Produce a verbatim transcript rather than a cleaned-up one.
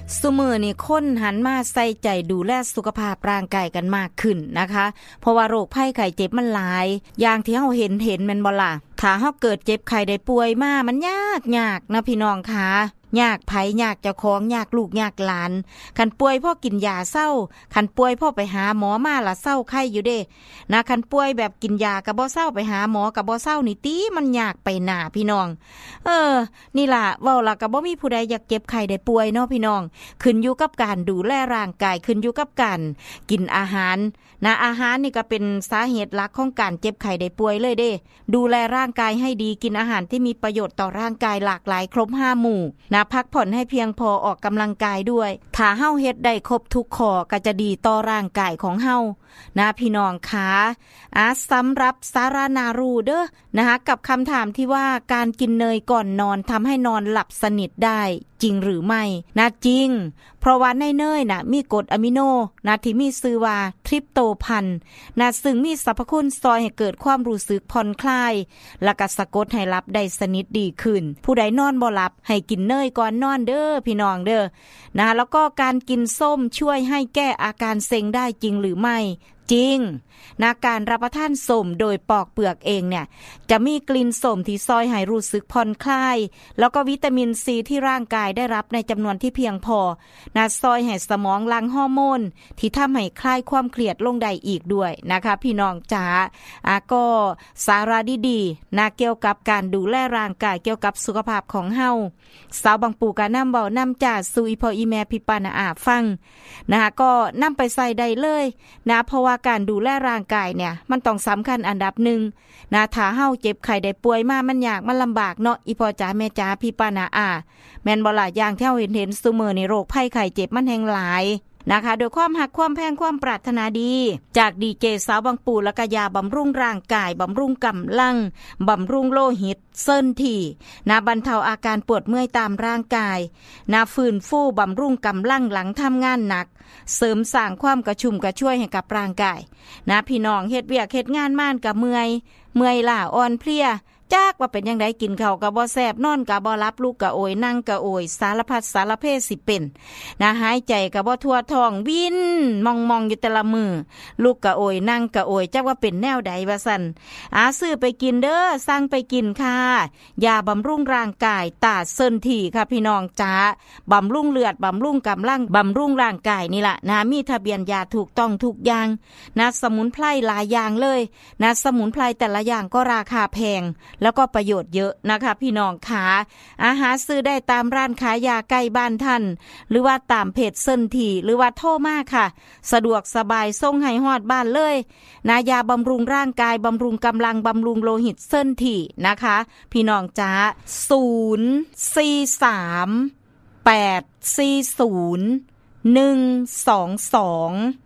ซุมื้อนี้คนหันมาใส่ใจดูแลสุขภาพร่างกายกันมากขึ้นนะคะเพราะว่าโรคภัยไข้เจ็บมันหลายอย่างที่เฮาเห็นเห็นแม่นบ่ล่ะถ้าเฮาเกิดเจ็บไข้ได้ป่วยมามันยากยากนะพี่น้องคะยากไผยากเจ้าของยากลูกยากหลานคันป่วยพ่อกินยาเศร้าคันป่วยพ่อไปหาหมอมาละเศร้าไข้อยู่เด้นะคันป่วยแบบกินยาก็บ่เศร้าไปหาหมอก็บ่เศร้านี่ติมันยากไปหน้าพี่น้องเออนี่ล่ะเว้าล่ะก็บ่มีผู้ใดอยากเจ็บไข้ได้ป่วยเนาะพี่น้องขึ้นอยู่กับการดูแลร่างกายขึ้นอยู่กับการกินอาหารนะอาหารนี่ก็เป็นสาเหตุหลักของการเจ็บไข้ได้ป่วยเลยเด้ดูแลร่างกายให้ดีกินอาหารที่มีประโยชน์ต่อร่างกายหลากหลายครบห้าหมู่นะพักผ่อนให้เพียงพอออกกำลังกายด้วยถ้าเฮาเฮ็ดได้ครบทุกข้อก็จะดีต่อร่างกายของเฮานะพี่น้องคะอ่ะสำหรับสารานารูเด้อนะคะกับคำถามที่ว่าการกินเนยก่อนนอนทำให้นอนหลับสนิทได้จริงหรือไม่นะจริงเพราะว่าในเนยน่ะมีกรดอะมิโนนะที่มีชื่อว่าทริปโตพันนะซึ่งมีสรรพคุณซอยให้เกิดความรู้สึกผ่อนคลายและก็สะกดให้หลับได้สนิทดีขึ้นผู้ใดนอนบ่หลับให้กินเนยก่อนนอนเด้อพี่น้องเด้อนะแล้วก็การกินส้มช่วยให้แก้อาการเซ็งได้จริงหรือไม่จริงนะการรับประทานส้มโดยปอกเปลือกเองเนี่ยจะมีกลิ่นส้มที่ซอยให้รู้สึกผ่อนคลายแล้วก็วิตามินซีที่ร่างกายได้รับในจำนวนที่เพียงพอนะซอยให้สมองหลั่งฮอร์โมนที่ทำให้คลายความเครียดลงได้อีกด้วยนะคะพี่น้องจ๋าอ่ะก็สาระดีๆนะเกี่ยวกับการดูแลร่างกายเกี่ยวกับสุขภาพของเฮาสาวบางปูกะนำเว้านำจ่าสู่อีพ่ออีแม่พี่ป้าน้าอาฟังนะคะก็นำไปใส่ได้เลยนะเพราะว่าการดูแลร่างกายเนี่ยมันต้องสำคัญอันดับหนึ่งนะถ้าเฮาเจ็บไข้ได้ป่วยมามันยากมันลำบากเนาะอีพ่อจ๋าแม่จ๋าพี่ป้าน้าอาแม่นบ่ล่ะอย่างที่เฮาเห็นเห็นซุมื้อนี้โรคภัยไข้เจ็บมันแฮงหลายนะคะโดยความหักความแพงความปรารถนาดีจากดีเจสาวบางปูและก็ยาบำรุงร่างกายบำรุงกำลังบำรุงโลหิตเส้นที่นาบรรเทาอาการปวดเมื่อยตามร่างกายนาฟื้นฟูบำรุงกำลังหลังทำงานหนักเสริมสร้างความกระชุ่มกระชวยให้กับร่างกายนะพี่น้องเฮ็ดเวียกเฮ็ดงานม่านกับเมื่อยเมื่อยล้าอ่อนเพลียจากว่าเป็นยังไงกินข้าวก็บ่แซ่บนอนก็บ่หลับลูกก็โอยนั่งก็โอยสารพัดสารเพสิเป็นนะหายใจก็บ่ทั่วท้องวินมองๆอยู่แต่ละมือลูกก็โอยนั่งก็โอยจักว่าเป็นแนวใดว่าซั่นอาซื้อไปกินเด้อสั่งไปกินค่ะยาบำรุงร่างกายตาเซินที่ค่ะพี่น้องจ๋าบำรุงเลือดบำรุงกำลังบำรุงร่างกายนี่ล่ะนะมีทะเบียนยาถูกต้องทุกอย่างนะสมุนไพรหลายอย่างเลยนะสมุนไพรแต่ละอย่างก็ราคาแพงแล้วก็ประโยชน์เยอะนะคะพี่น้องขาอาหารซื้อได้ตามร้านขายยาใกล้บ้านท่านหรือว่าตามเพจเซินทีหรือว่าโทรมาค่ะสะดวกสบายส่งให้ฮอดบ้านเลยนะยาบำรุงร่างกายบำรุงกำลังบำรุงโลหิตเซินทีนะคะพี่น้องจ๋าศูนย์ สี่ สาม แปด สี่ ศูนย์ หนึ่ง สอง สอง